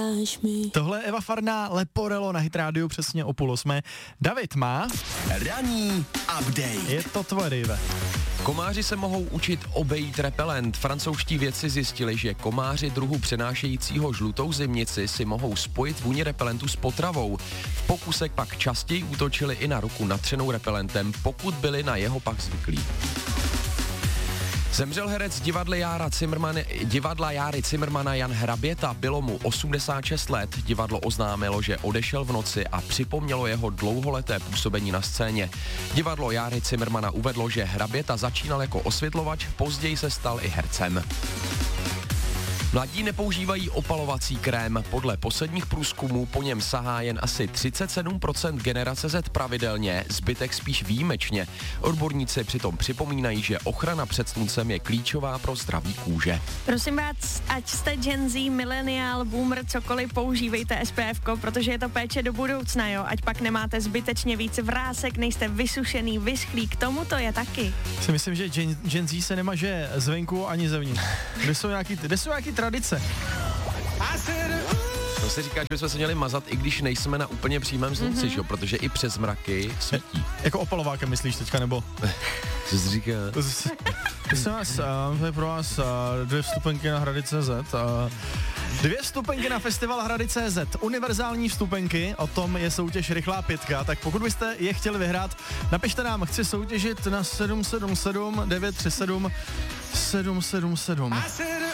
Tohle je Eva Farná, Leporello na Hit Radio přesně o 7:30. David má Ranní update. Je to tvoje, Dave. Komáři se mohou učit obejít repelent. Francouzští vědci zjistili, že komáři druhu přenášejícího žlutou zimnici si mohou spojit vůni repelentu s potravou. V pokusech pak častěji útočili i na ruku natřenou repelentem, pokud byli na jeho pak zvyklí. Zemřel herec divadla Járy Cimrmana Jan Hraběta, bylo mu 86 let. Divadlo oznámilo, že odešel v noci a připomnělo jeho dlouholeté působení na scéně. Divadlo Járy Cimrmana uvedlo, že Hraběta začínal jako osvětlovač, později se stal i hercem. Mladí nepoužívají opalovací krém. Podle posledních průzkumů po něm sahá jen asi 37% generace Z pravidelně, zbytek spíš výjimečně. Odborníci přitom připomínají, že ochrana před sluncem je klíčová pro zdraví kůže. Prosím vás, ať jste Gen Z, mileniál, boomer, cokoliv, používejte SPF-ko, protože je to péče do budoucna, jo. Ať pak nemáte zbytečně víc vrásek, nejste vysušený, vyschlý, k tomu to je taky. Si myslím, že Gen Z se nemaže zvenku ani zevnitř. Kde jsou nějaký tradice. To se říká, že bychom se měli mazat, i když nejsme na úplně přímém slunci, že? Protože i přes mraky svítí. Jako opalovákem myslíš teďka, nebo? Co jsi říká? Prosím vás, to je pro vás 2 vstupenky na Hrady.cz. 2 vstupenky na festival Hrady.cz. Univerzální vstupenky, o tom je soutěž Rychlá 5. Tak pokud byste je chtěli vyhrát, napište nám, chci soutěžit na 777 937 777.